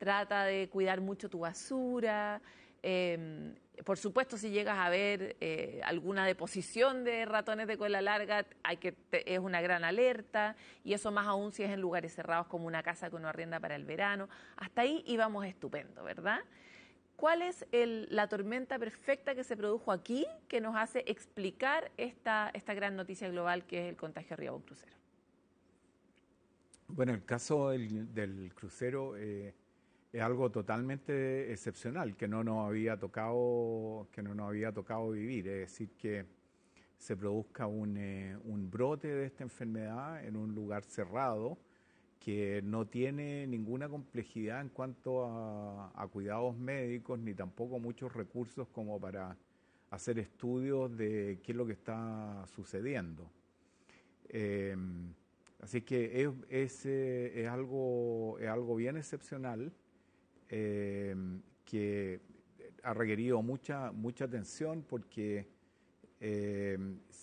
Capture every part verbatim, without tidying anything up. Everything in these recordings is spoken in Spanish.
trata de cuidar mucho tu basura. Eh, por supuesto, si llegas a ver eh, alguna deposición de ratones de cola larga, hay que te, es una gran alerta, y eso más aún si es en lugares cerrados como una casa que uno arrienda para el verano. Hasta ahí íbamos estupendo, ¿verdad? ¿Cuál es el, la tormenta perfecta que se produjo aquí que nos hace explicar esta, esta gran noticia global que es el contagio arriba de un crucero? Bueno, el caso del, del crucero eh, es algo totalmente excepcional que no nos había tocado, que no nos había tocado vivir. Es decir, que se produzca un, eh, un brote de esta enfermedad en un lugar cerrado que no tiene ninguna complejidad en cuanto a, a cuidados médicos ni tampoco muchos recursos como para hacer estudios de qué es lo que está sucediendo. Eh, así que es, es, eh, es, algo, es algo bien excepcional eh, que ha requerido mucha, mucha atención porque eh,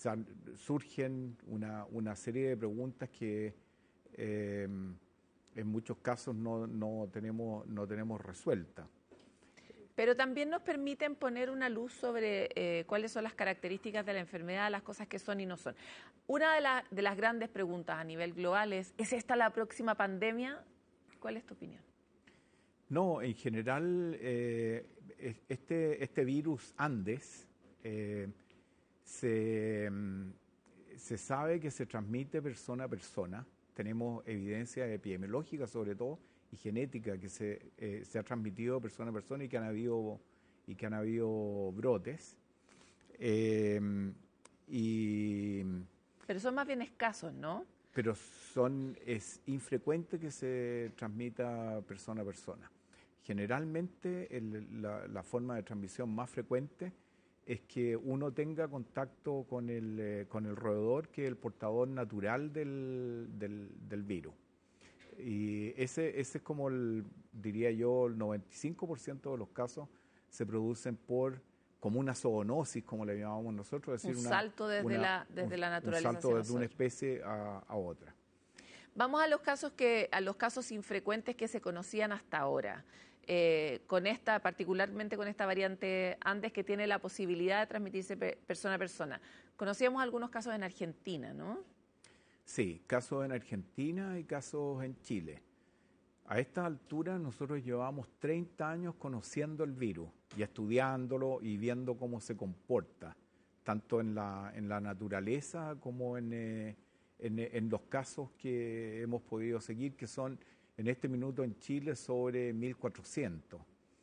surgen una, una serie de preguntas que eh, en muchos casos no, no, tenemos, no tenemos resuelta. Pero también nos permiten poner una luz sobre eh, cuáles son las características de la enfermedad, las cosas que son y no son. Una de, la, de las grandes preguntas a nivel global es, ¿es esta la próxima pandemia? ¿Cuál es tu opinión? No, en general, eh, este, este virus Andes eh, se, se sabe que se transmite persona a persona. Tenemos evidencia epidemiológica sobre todo y genética que se, eh, se ha transmitido persona a persona y que han habido, y que han habido brotes. Eh, y, Pero son más bien escasos, ¿no? pero son, es infrecuente que se transmita persona a persona. Generalmente el, la, la forma de transmisión más frecuente es que uno tenga contacto con el, eh, con el roedor, que es el portador natural del, del, del virus. Y ese, ese es como, el, diría yo, el noventa y cinco por ciento de los casos se producen por, como una zoonosis, como le llamamos nosotros. Es decir, un una, salto desde, una, la, desde un, la naturaleza un salto hacia desde nosotros. una especie a, a otra. Vamos a los casos que, a los casos infrecuentes que se conocían hasta ahora. Eh, con esta, particularmente con esta variante Andes que tiene la posibilidad de transmitirse pe persona a persona. Conocíamos algunos casos en Argentina, ¿no? Sí, casos en Argentina y casos en Chile. A esta altura nosotros llevamos treinta años conociendo el virus y estudiándolo y viendo cómo se comporta, tanto en la, en la naturaleza como en, eh, en, en los casos que hemos podido seguir, que son en este minuto en Chile sobre mil cuatrocientos.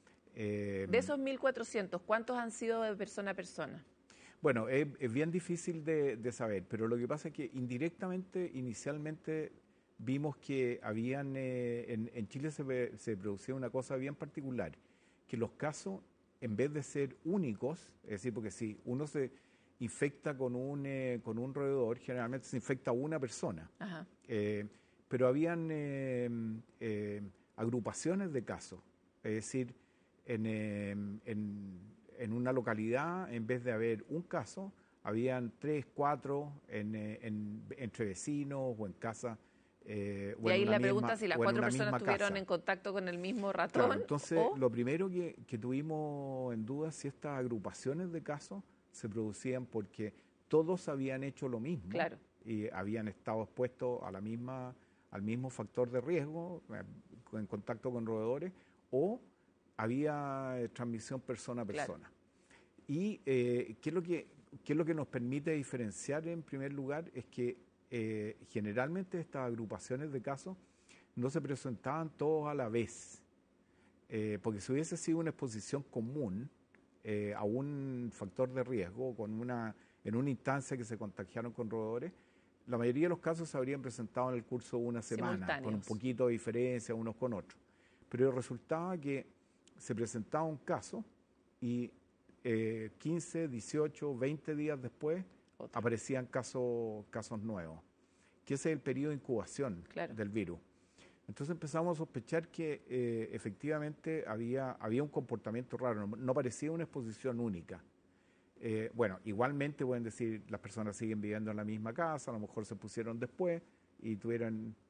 Eh, de esos mil cuatrocientos, ¿cuántos han sido de persona a persona? Bueno, es, es bien difícil de, de saber, pero lo que pasa es que indirectamente, inicialmente, vimos que habían, eh, en, en Chile se, se producía una cosa bien particular, que los casos, en vez de ser únicos, es decir, porque si uno se infecta con un, eh, con un roedor, generalmente se infecta una persona. Ajá. Eh, pero habían eh, eh, agrupaciones de casos, es decir, en, eh, en en una localidad, en vez de haber un caso, habían tres, cuatro en, en, entre vecinos o en casa. Eh, y o ahí en una la misma, pregunta si las o en cuatro una personas misma estuvieron casa. en contacto con el mismo ratón. Claro, entonces o... lo primero que, que tuvimos en duda es si estas agrupaciones de casos se producían porque todos habían hecho lo mismo, claro, y habían estado expuestos a la misma, al mismo factor de riesgo, en contacto con roedores, o había transmisión persona a persona. Claro. Y eh, ¿qué, es lo que, qué es lo que nos permite diferenciar en primer lugar? Es que eh, generalmente estas agrupaciones de casos no se presentaban todos a la vez, eh, porque si hubiese sido una exposición común eh, a un factor de riesgo, con una, en una instancia que se contagiaron con roedores, la mayoría de los casos se habrían presentado en el curso de una semana, con un poquito de diferencia unos con otros. Pero resultaba que se presentaba un caso y Eh, quince, dieciocho, veinte días después Otra. aparecían casos, casos nuevos, que ese es el periodo de incubación claro. del virus. Entonces empezamos a sospechar que eh, efectivamente había, había un comportamiento raro, no, no parecía una exposición única. Eh, bueno, igualmente pueden decir, las personas siguen viviendo en la misma casa, a lo mejor se pusieron después y tuvieron,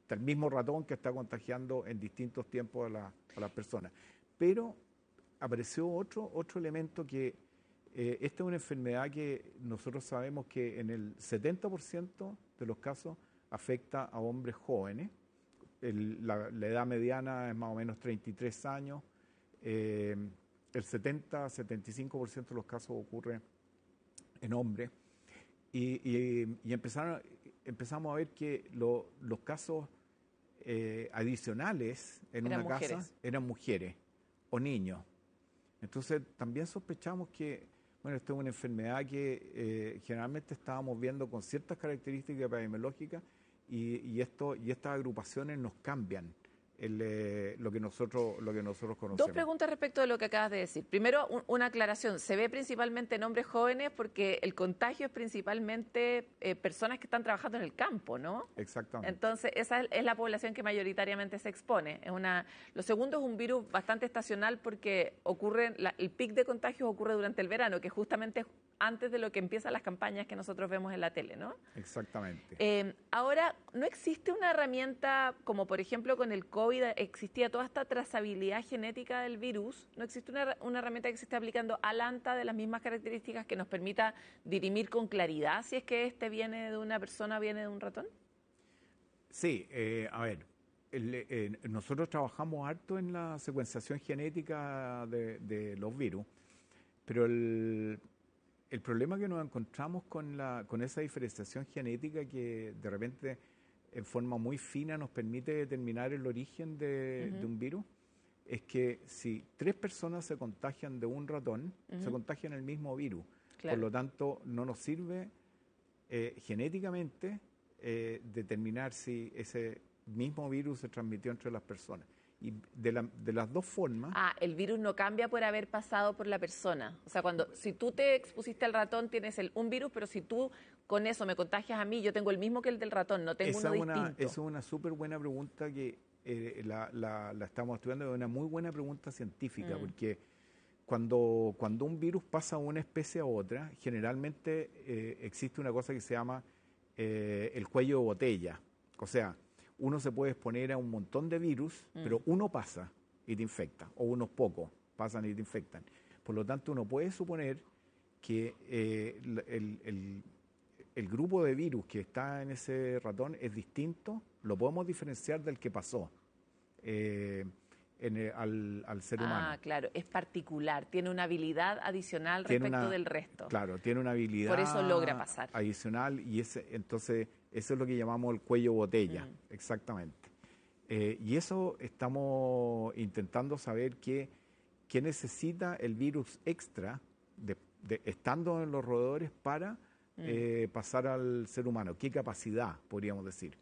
hasta el mismo ratón que está contagiando en distintos tiempos a, la, a las personas. Pero apareció otro, otro elemento que eh, esta es una enfermedad que nosotros sabemos que en el setenta por ciento de los casos afecta a hombres jóvenes. El, la, la edad mediana es más o menos treinta y tres años. Eh, el setenta a setenta y cinco por ciento de los casos ocurre en hombres. Y, y, y empezaron, empezamos a ver que lo, los casos eh, adicionales en eran una mujeres. casa eran mujeres o niños. Entonces también sospechamos que, bueno, esto es una enfermedad que eh, generalmente estábamos viendo con ciertas características epidemiológicas y, y, esto, y estas agrupaciones nos cambian el, eh, lo, que nosotros, lo que nosotros conocemos. Dos preguntas respecto de lo que acabas de decir. Primero, un, una aclaración. Se ve principalmente en hombres jóvenes porque el contagio es principalmente eh, personas que están trabajando en el campo, ¿no? Exactamente. Entonces, esa es la población que mayoritariamente se expone. Es una... Lo segundo es un virus bastante estacional porque ocurre, la, el pic de contagios ocurre durante el verano, que justamente es antes de lo que empiezan las campañas que nosotros vemos en la tele, ¿no? Exactamente. Eh, ahora, ¿no existe una herramienta como, por ejemplo, con el COVID existía toda esta trazabilidad genética del virus? ¿No existe una, una herramienta que se esté aplicando al ANTA de las mismas características que nos permita dirimir con claridad si es que este viene de una persona, viene de un ratón? Sí, eh, a ver, el, eh, nosotros trabajamos harto en la secuenciación genética de, de los virus, pero el... El problema que nos encontramos con, la, con esa diferenciación genética que de repente en forma muy fina nos permite determinar el origen de, uh-huh. de un virus, es que si tres personas se contagian de un ratón, uh-huh. se contagian el mismo virus. Claro. Por lo tanto, no nos sirve eh, genéticamente eh, determinar si ese mismo virus se transmitió entre las personas. Y de, la, de las dos formas... Ah, el virus no cambia por haber pasado por la persona. O sea, cuando si tú te expusiste al ratón, tienes el, un virus, pero si tú con eso me contagias a mí, yo tengo el mismo que el del ratón, no tengo esa uno una, distinto. Esa es una súper buena pregunta que eh, la, la, la estamos estudiando, es una muy buena pregunta científica, mm. porque cuando, cuando un virus pasa de una especie a otra, generalmente eh, existe una cosa que se llama eh, el cuello de botella. O sea, uno se puede exponer a un montón de virus, mm. pero uno pasa y te infecta, o unos pocos pasan y te infectan. Por lo tanto, uno puede suponer que eh, el, el, el grupo de virus que está en ese ratón es distinto, lo podemos diferenciar del que pasó eh, en el, al, al ser humano. Ah, claro, es particular, tiene una habilidad adicional tiene respecto una, del resto. Claro, tiene una habilidad Por eso logra pasar. adicional y ese, entonces eso es lo que llamamos el cuello botella, mm. exactamente. Eh, y eso estamos intentando saber qué, qué necesita el virus extra de, de, estando en los roedores para mm. eh, pasar al ser humano, qué capacidad podríamos decir.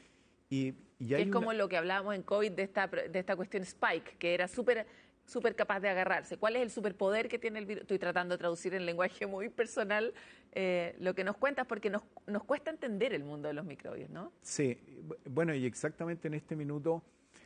Y, y hay es una... como lo que hablábamos en COVID de esta, de esta cuestión Spike, que era súper súper capaz de agarrarse. ¿Cuál es el superpoder que tiene el virus? Estoy tratando de traducir en lenguaje muy personal eh, lo que nos cuentas, porque nos, nos cuesta entender el mundo de los microbios, ¿no? Sí, bueno, y exactamente en este minuto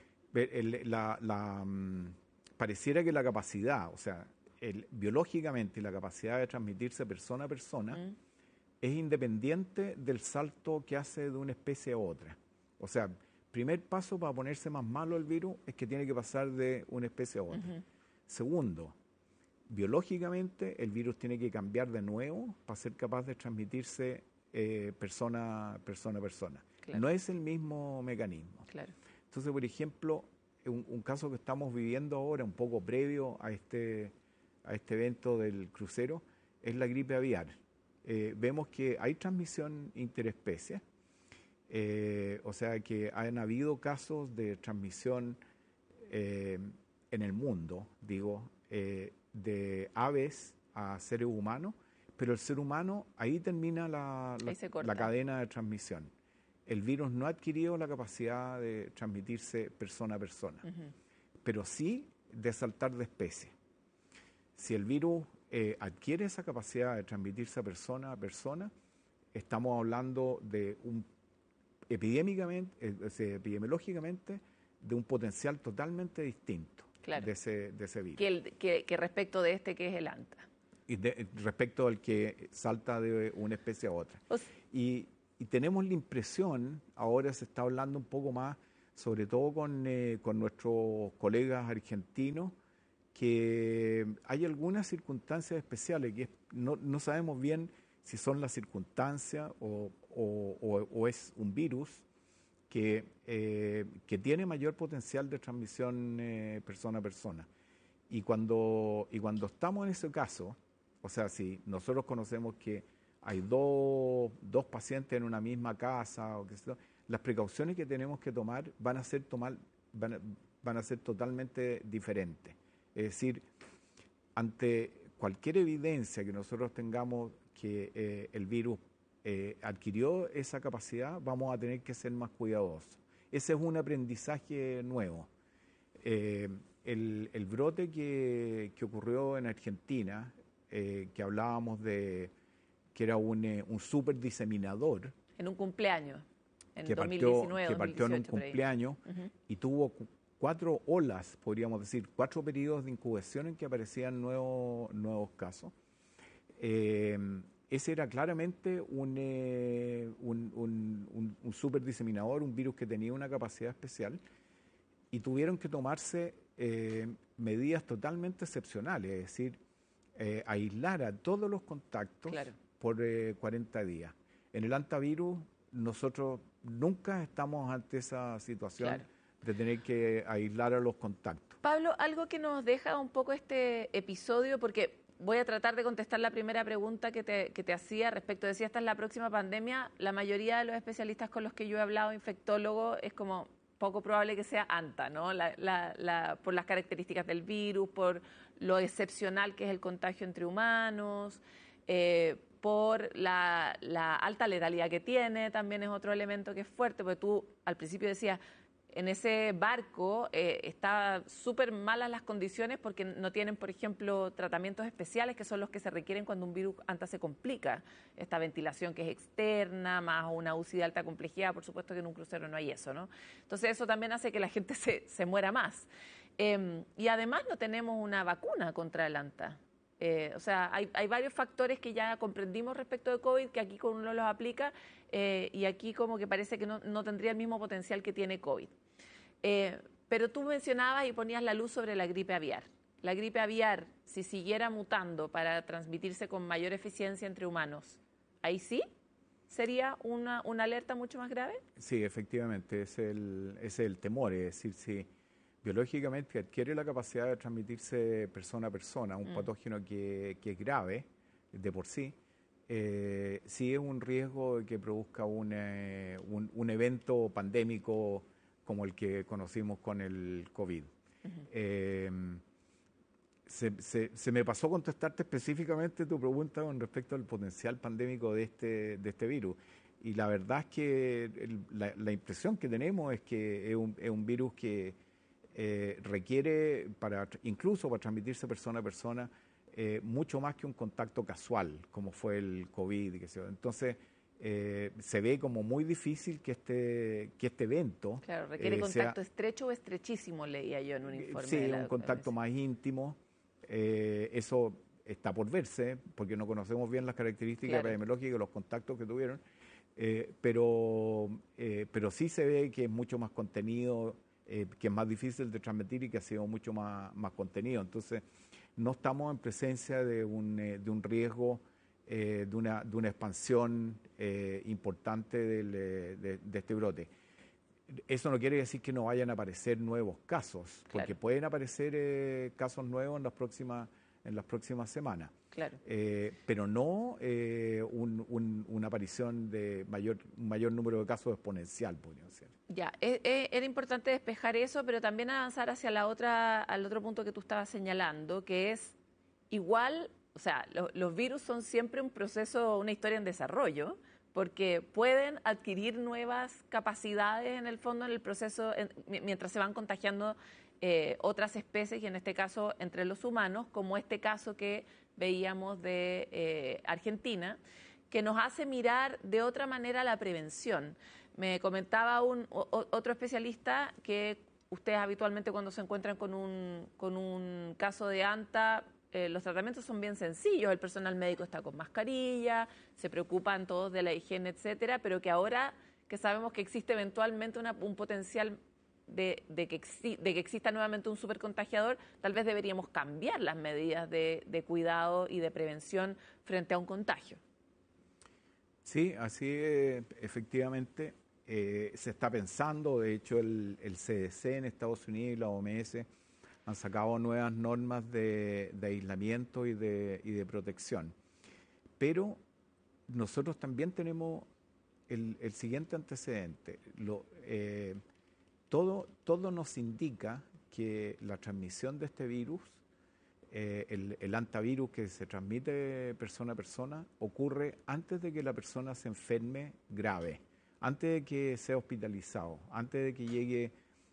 el, la, la, um, pareciera que la capacidad, o sea, el, biológicamente la capacidad de transmitirse persona a persona mm. es independiente del salto que hace de una especie a otra. O sea, primer paso para ponerse más malo el virus es que tiene que pasar de una especie a otra. Uh-huh. Segundo, biológicamente el virus tiene que cambiar de nuevo para ser capaz de transmitirse eh, persona, persona a persona. Claro. No es el mismo mecanismo. Claro. Entonces, por ejemplo, un, un caso que estamos viviendo ahora, un poco previo a este, a este evento del crucero, es la gripe aviar. Eh, vemos que hay transmisión interespecie. Eh, o sea que han habido casos de transmisión eh, en el mundo, digo, eh, de aves a seres humanos, pero el ser humano, ahí termina la, la, la cadena de transmisión. El virus no ha adquirido la capacidad de transmitirse persona a persona, uh-huh. pero sí de saltar de especie. Si el virus eh, adquiere esa capacidad de transmitirse a persona a persona, estamos hablando de un epidémicamente, eh, epidemiológicamente, de un potencial totalmente distinto claro. de, ese, de ese virus. Que, el, que, que respecto de este que es el ANTA. Y de, respecto al que salta de una especie a otra. O sea, y, y tenemos la impresión, ahora se está hablando un poco más, sobre todo con, eh, con nuestros colegas argentinos, que hay algunas circunstancias especiales, que es, no, no sabemos bien si son las circunstancias o, o, o, o es un virus que, eh, que tiene mayor potencial de transmisión eh, persona a persona. Y cuando, y cuando estamos en ese caso, o sea, si nosotros conocemos que hay dos, dos pacientes en una misma casa, o que sea, las precauciones que tenemos que tomar van a ser, tomar, van a, van a ser totalmente diferentes. Es decir, ante cualquier evidencia que nosotros tengamos que eh, el virus eh, adquirió esa capacidad, vamos a tener que ser más cuidadosos. Ese es un aprendizaje nuevo. Eh, el, el brote que, que ocurrió en Argentina, eh, que hablábamos de que era un, eh, un super diseminador. En un cumpleaños, en que dos mil partió, diecinueve, que partió en un dos mil dieciocho, cumpleaños uh-huh. y tuvo cuatro olas, podríamos decir, cuatro periodos de incubación en que aparecían nuevos, nuevos casos. Eh, ese era claramente un, eh, un, un, un, un super diseminador, un virus que tenía una capacidad especial, y tuvieron que tomarse eh, medidas totalmente excepcionales, es decir, eh, aislar a todos los contactos claro. por eh, cuarenta días. En el antivirus nosotros nunca estamos ante esa situación claro. de tener que aislar a los contactos. Pablo, algo que nos deja un poco este episodio, porque voy a tratar de contestar la primera pregunta que te, que te hacía respecto de si esta es la próxima pandemia. La mayoría de los especialistas con los que yo he hablado, infectólogos, es como poco probable que sea ANTA, ¿no? La, la, la, por las características del virus, por lo excepcional que es el contagio entre humanos, eh, por la, la alta letalidad que tiene, también es otro elemento que es fuerte, porque tú al principio decías, en ese barco eh, está súper malas las condiciones porque no tienen, por ejemplo, tratamientos especiales que son los que se requieren cuando un virus ANTA se complica. Esta ventilación que es externa, más una U C I de alta complejidad, por supuesto que en un crucero no hay eso, ¿no? Entonces eso también hace que la gente se, se muera más. Eh, y además no tenemos una vacuna contra el ANTA. Eh, o sea, hay, hay varios factores que ya comprendimos respecto de COVID que aquí uno los aplica eh, y aquí como que parece que no, no tendría el mismo potencial que tiene COVID. Eh, pero tú mencionabas y ponías la luz sobre la gripe aviar. La gripe aviar, si siguiera mutando para transmitirse con mayor eficiencia entre humanos, ¿ahí sí sería una, una alerta mucho más grave? Sí, efectivamente, es el, es el temor, es decir, si biológicamente adquiere la capacidad de transmitirse persona a persona, un mm. patógeno que, que es grave de por sí, eh, sí es un riesgo de que produzca un, eh, un, un evento pandémico como el que conocimos con el COVID. Uh-huh. eh, se, se, se me pasó contestarte específicamente tu pregunta con respecto al potencial pandémico de este, de este virus. Y la verdad es que el, la, la impresión que tenemos es que es un, es un virus que eh, requiere, para, incluso para transmitirse persona a persona, eh, mucho más que un contacto casual, como fue el COVID. Que se, entonces, Eh, se ve como muy difícil que este, que este evento... Claro, requiere eh, contacto sea, estrechos o estrechísimo, leía yo en un informe. Sí, de la un contacto más íntimo. Eh, eso está por verse, porque no conocemos bien las características claro. epidemiológicas de los contactos que tuvieron, eh, pero, eh, pero sí se ve que es mucho más contenido, eh, que es más difícil de transmitir y que ha sido mucho más, más contenido. Entonces, no estamos en presencia de un, eh, de un riesgo Eh, de, una, de una expansión eh, importante del, de, de este brote. Eso no quiere decir que no vayan a aparecer nuevos casos, porque claro. pueden aparecer eh, casos nuevos en las próximas, en las próximas semanas. Claro. Eh, pero no eh, un, un, una aparición de mayor, un mayor número de casos exponencial, podríamos decir. Ya, eh, eh, era importante despejar eso, pero también avanzar hacia la otra, al otro punto que tú estabas señalando, que es igual. O sea, lo, los virus son siempre un proceso, una historia en desarrollo, porque pueden adquirir nuevas capacidades en el fondo en el proceso, en, mientras se van contagiando eh, otras especies, y en este caso entre los humanos, como este caso que veíamos de eh, Argentina, que nos hace mirar de otra manera la prevención. Me comentaba un, o, otro especialista que ustedes habitualmente cuando se encuentran con un, con un caso de ANTA, eh, los tratamientos son bien sencillos, el personal médico está con mascarilla, se preocupan todos de la higiene, etcétera, pero que ahora que sabemos que existe eventualmente una, un potencial de, de, que exi, de que exista nuevamente un supercontagiador, tal vez deberíamos cambiar las medidas de, de cuidado y de prevención frente a un contagio. Sí, así es, efectivamente eh, se está pensando. De hecho el, el C D C en Estados Unidos y la O M S han sacado nuevas normas de, de aislamiento y de, y de protección. Pero nosotros también tenemos el, el siguiente antecedente. Lo, eh, todo, todo nos indica que la transmisión de este virus, eh, el, el antivirus que se transmite persona a persona, ocurre antes de que la persona se enferme grave, antes de que sea hospitalizado, antes de que llegue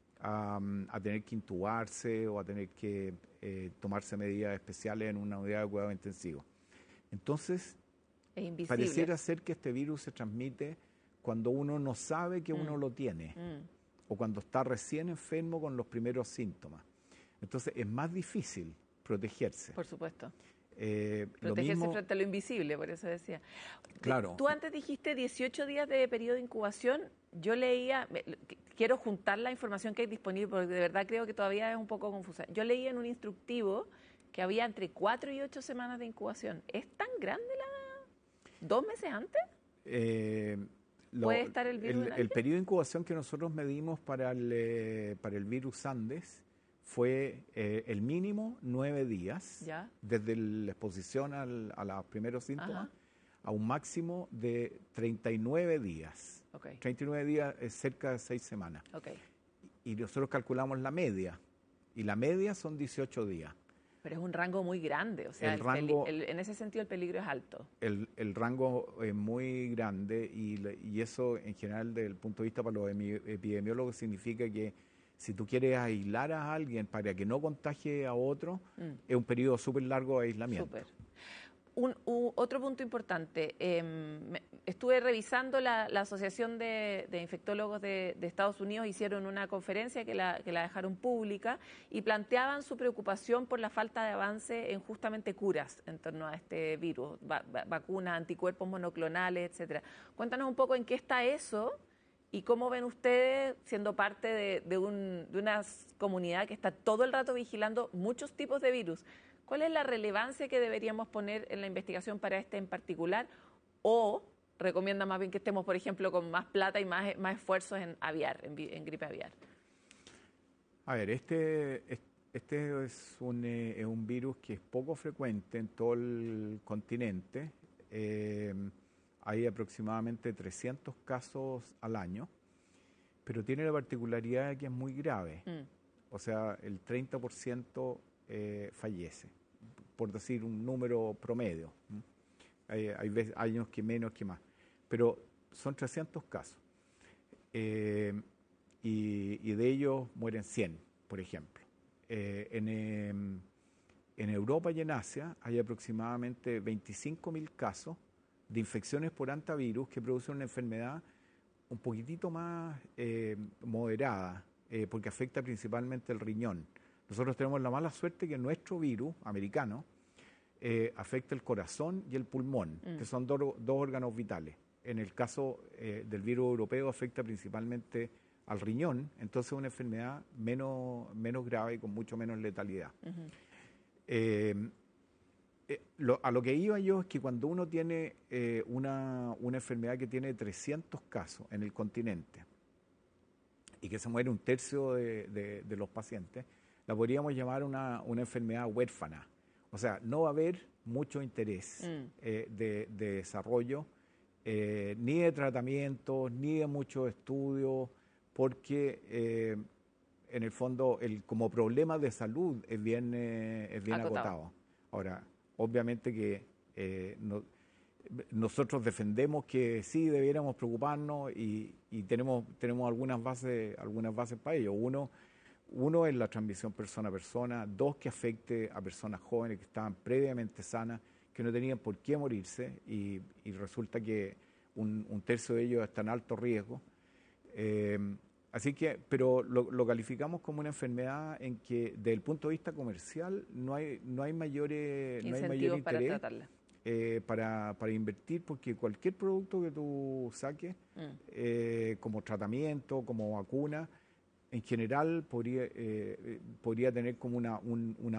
a, a tener que intubarse o a tener que eh, tomarse medidas especiales en una unidad de cuidado intensivo. Entonces, pareciera ser que este virus se transmite cuando uno no sabe que mm. uno lo tiene mm. o cuando está recién enfermo con los primeros síntomas. Entonces, es más difícil protegerse. Por supuesto. Eh, Protegerse lo mismo, frente a lo invisible, por eso decía. Claro. Tú antes dijiste dieciocho días de periodo de incubación. Yo leía, quiero juntar la información que hay disponible porque de verdad creo que todavía es un poco confusa. Yo leía en un instructivo que había entre cuatro y ocho semanas de incubación. ¿Es tan grande la... dos meses antes? Eh, lo, ¿Puede estar el virus el, en el periodo de incubación que nosotros medimos para el, eh, para el virus Andes fue eh, el mínimo nueve días, ¿Ya? Desde la exposición al, a los primeros síntomas, Ajá. a un máximo de treinta y nueve días. Okay. treinta y nueve días es cerca de seis semanas. Okay. Y nosotros calculamos la media, y la media son dieciocho días. Pero es un rango muy grande, o sea, el el rango, el, en ese sentido el peligro es alto. El, el rango es muy grande y, y eso en general desde el punto de vista para los epidemiólogos significa que si tú quieres aislar a alguien para que no contagie a otro, mm. es un periodo súper largo de aislamiento. Súper. Un, un, otro punto importante, eh, me, estuve revisando la, la Asociación de, de Infectólogos de, de Estados Unidos, hicieron una conferencia que la, que la dejaron pública y planteaban su preocupación por la falta de avance en justamente curas en torno a este virus, va, va, vacunas, anticuerpos monoclonales, etcétera. Cuéntanos un poco en qué está eso y cómo ven ustedes, siendo parte de, de, un, de una comunidad que está todo el rato vigilando muchos tipos de virus. ¿Cuál es la relevancia que deberíamos poner en la investigación para este en particular? ¿O recomienda más bien que estemos, por ejemplo, con más plata y más, más esfuerzos en aviar, en, en gripe aviar? A ver, este, este es, un, eh, es un virus que es poco frecuente en todo el continente. Eh, hay aproximadamente trescientos casos al año, pero tiene la particularidad de que es muy grave. Mm. O sea, el treinta por ciento eh, fallece, por decir un número promedio. Hay, hay veces, años que menos que más, pero son trescientos casos. Eh, y, y de ellos mueren cien, por ejemplo. Eh, en, eh, en Europa y en Asia hay aproximadamente veinticinco mil casos de infecciones por hantavirus que producen una enfermedad un poquitito más eh, moderada, eh, porque afecta principalmente el riñón. Nosotros tenemos la mala suerte que nuestro virus americano eh, afecta el corazón y el pulmón, mm. que son do, dos órganos vitales. En el caso eh, del virus europeo afecta principalmente al riñón, entonces es una enfermedad menos, menos grave y con mucho menos letalidad. Uh-huh. eh, eh, lo, a lo que iba yo es que cuando uno tiene eh, una, una enfermedad que tiene trescientos casos en el continente y que se muere un tercio de, de, de los pacientes, la podríamos llamar una, una enfermedad huérfana. O sea, no va a haber mucho interés mm. eh, de, de desarrollo, eh, ni de tratamiento, ni de muchos estudios, porque eh, en el fondo el, como problema de salud es bien, eh, es bien acotado. acotado. Ahora, obviamente que eh, no, nosotros defendemos que sí debiéramos preocuparnos y, y tenemos, tenemos algunas bases, algunas bases para ello. Uno, Uno es la transmisión persona a persona, dos, que afecte a personas jóvenes que estaban previamente sanas, que no tenían por qué morirse y, y resulta que un, un tercio de ellos está en alto riesgo. Eh, Así que, pero lo, lo calificamos como una enfermedad en que, desde el punto de vista comercial, no hay, no hay mayores, no hay mayor Incentivos para interés tratarla. eh, para, para invertir, porque cualquier producto que tú saques, Mm. eh, como tratamiento, como vacuna, en general podría, eh, podría tener como una, un- una